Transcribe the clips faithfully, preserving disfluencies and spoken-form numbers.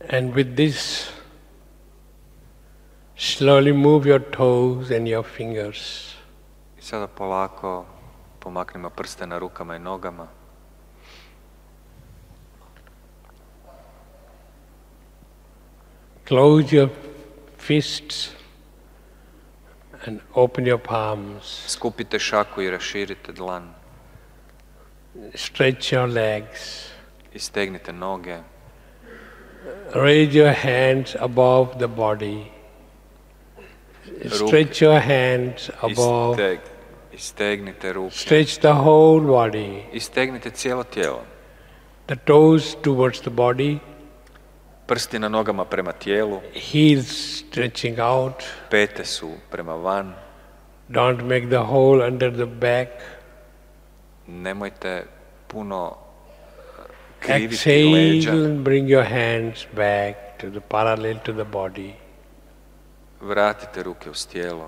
And with this, slowly move your toes and your fingers. I sada polako pomaknimo prste na rukama i nogama. Close your fists and open your palms. Skupite šaku i raširite dlan. Stretch your legs. I stegnite noge. Raise your hands above the body. Stretch your hands above. Isteg, istegnite ruke. Stretch the whole body. Istegnite cijelo tijelo. The toes towards the body. Prsti na nogama prema tijelu. Heels stretching out. Pete su prema van. Don't make the hole under the back. Nemojte puno kriviti Exhale leđa. and bring your hands back to the parallel to the body. Vratite ruke uz tijelo.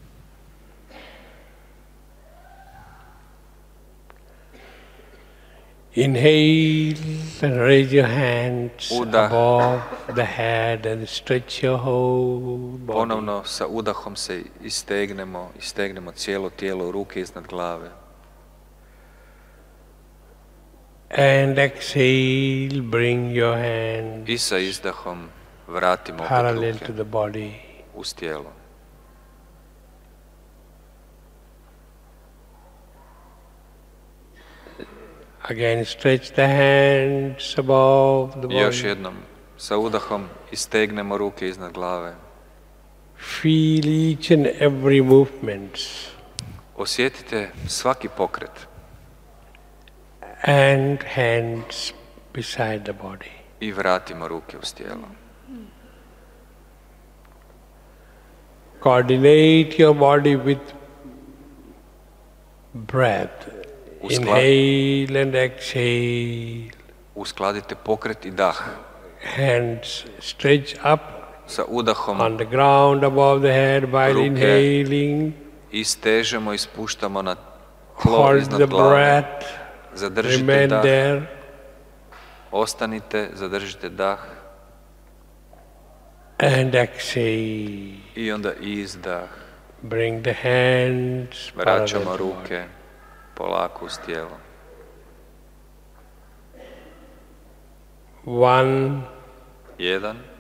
Inhale and raise your hands Udah. above the head and stretch your whole body. Ponovno sa udahom se istegnemo, istegnemo cijelo tijelo, ruke iznad glave. And exhale, bring your hands I sa izdahom vratimo opet parallel to ruke the body. uz tijelo. Again, stretch the hands above the I još body. jednom, sa udahom istegnemo ruke iznad glave. Feel each and every movement. Osjetite svaki pokret And hands beside the body. i vratimo ruke uz tijelo. Coordinate your body with breath. Uskla- Inhale and exhale. Uskladite pokret i dah. Hands stretch up Sa udahom on the ground above the head while Ruke. inhaling. istežemo i spuštamo na tlo Hold iznad the glave. breath. Zadržite Remain dah. there. Ostanite, zadržite dah. And exhale. I onda izdah. Bring the hands parallel Vraćamo to the body. ruke polako uz tijelo. One, Jedan,